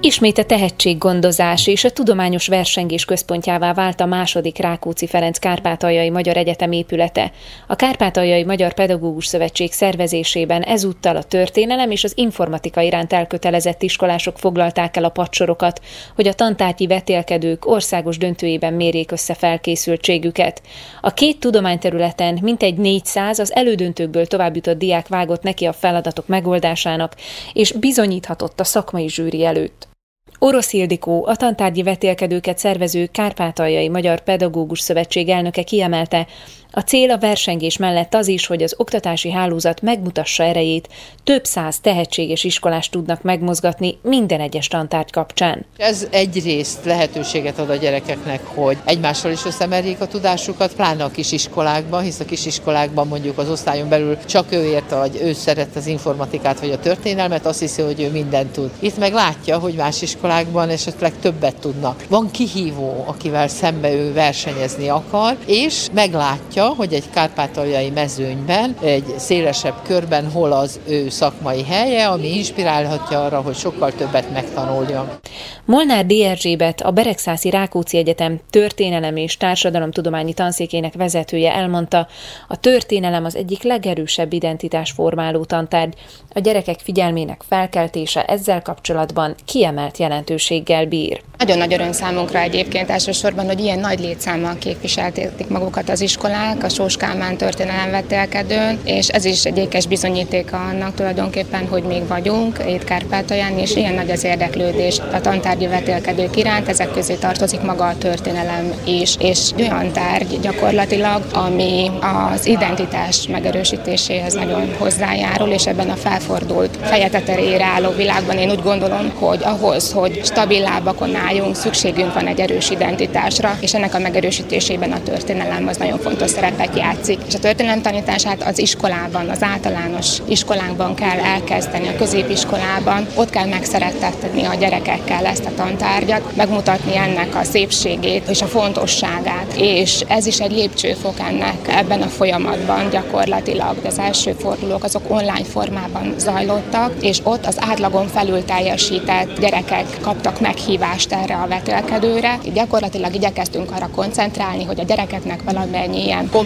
Ismét a tehetséggondozás és a tudományos versengés központjává vált a második Rákóczi Ferenc Kárpátaljai Magyar Egyetem épülete. A Kárpátaljai Magyar Pedagógus Szövetség szervezésében ezúttal a történelem és az informatika iránt elkötelezett iskolások foglalták el a padsorokat, hogy a tantárgyi vetélkedők országos döntőjében mérjék össze felkészültségüket. A két tudományterületen mintegy 400 az elődöntőkből továbbjutott diák vágott neki a feladatok megoldásának, és bizonyíthatott a szakmai zsűri előtt. Orosz Ildikó, a tantárgyi vetélkedőket szervező Kárpátaljai Magyar Pedagógus Szövetség elnöke kiemelte, a cél a versengés mellett az is, hogy az oktatási hálózat megmutassa erejét, több száz tehetséges iskolást tudnak megmozgatni minden egyes tantárgy kapcsán. Ez egyrészt lehetőséget ad a gyerekeknek, hogy egymással is összemerjék a tudásukat, pláne a kisiskolákban, hisz a kisiskolákban mondjuk az osztályon belül csak ő ért, vagy ő szeret az informatikát vagy a történelmet, azt hiszi, hogy ő mindent tud. Itt meg látja, hogy más iskolákban esetleg többet tudnak. Van kihívó, akivel szembe ő versenyezni akar, és meglátja, hogy egy kárpátaljai mezőnyben, egy szélesebb körben hol az ő szakmai helye, ami inspirálhatja arra, hogy sokkal többet megtanuljon. Molnár D. Erzsébet, a Beregszászi Rákóczi Egyetem történelem és társadalomtudományi tanszékének vezetője elmondta, a történelem az egyik legerősebb identitásformáló tantárgy. A gyerekek figyelmének felkeltése ezzel kapcsolatban kiemelt jelentőséggel bír. Nagyon nagy öröm számunkra egyébként elsősorban, hogy ilyen nagy létszámmal képviselték magukat az iskolák, a Sós Kálmán történelemvetélkedőn, és ez is egy ékes bizonyítéka annak tulajdonképpen, hogy még vagyunk itt Kárpátalján, és ilyen nagy az érdeklődés a tantárgyi vetélkedők iránt, ezek közé tartozik maga a történelem is, és olyan tárgy gyakorlatilag, ami az identitás megerősítéséhez nagyon hozzájárul, és ebben a felfordult feje tetejére álló világban én úgy gondolom, hogy ahhoz, hogy stabil lábakon álljunk, szükségünk van egy erős identitásra, és ennek a megerősítésében a történelem az nagyon fontos szerepet játszik. És a történelem tanítását az iskolában, az általános iskolánkban kell elkezdeni, a középiskolában, ott kell megszerettetni a gyerekekkel ezt a tantárgyat, megmutatni ennek a szépségét és a fontosságát, és ez is egy lépcsőfok ennek ebben a folyamatban gyakorlatilag. De az első fordulók azok online formában zajlottak, és ott az átlagon felül teljesített gyerekek kaptak meghívást erre a vetélkedőre. Gyakorlatilag igyekeztünk arra koncentrálni, hogy a gyerekeknek valamennyi ilyen